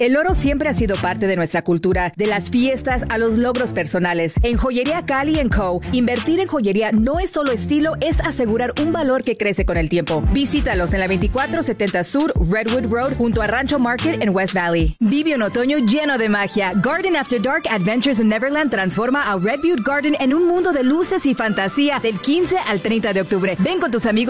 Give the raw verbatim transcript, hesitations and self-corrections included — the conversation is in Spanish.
El oro siempre ha sido parte de nuestra cultura, de las fiestas a los logros personales. En Joyería Cali and Co, invertir en joyería no es solo estilo, es asegurar un valor que crece con el tiempo. Visítalos en la veinticuatro setenta Sur Redwood Road junto a Rancho Market en West Valley. Vive un otoño lleno de magia. Garden After Dark Adventures in Neverland transforma a Red Butte Garden en un mundo de luces y fantasía del quince al treinta de octubre. Ven con tus amigos